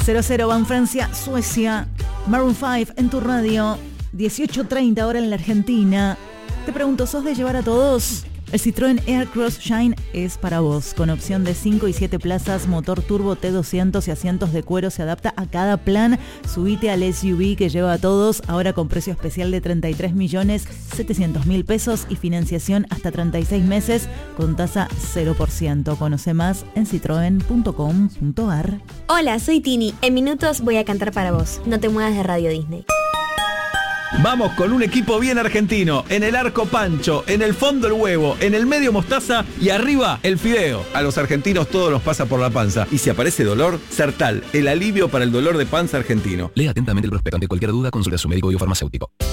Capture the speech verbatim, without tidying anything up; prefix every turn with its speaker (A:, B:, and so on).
A: cero cero van Francia, Suecia. Maroon cinco en tu radio. dieciocho treinta ahora en la Argentina. Te pregunto, ¿sos de llevar a todos? El Citroën Aircross Shine es para vos, con opción de cinco y siete plazas, motor turbo T doscientos y asientos de cuero, se adapta a cada plan. Subite al S U V que lleva a todos, ahora con precio especial de treinta y tres millones setecientos mil pesos y financiación hasta treinta y seis meses con tasa cero por ciento. Conoce más en citroen punto com punto ar.
B: Hola, soy Tini. En minutos voy a cantar para vos. No te muevas de Radio Disney.
C: Vamos con un equipo bien argentino. En el arco Pancho, en el fondo el huevo, en el medio mostaza y arriba el fideo. A los argentinos todo nos pasa por la panza. Y si aparece dolor, Sertal, el alivio para el dolor de panza argentino.
D: Lea atentamente el prospecto. Ante cualquier duda, consulte a su médico o farmacéutico.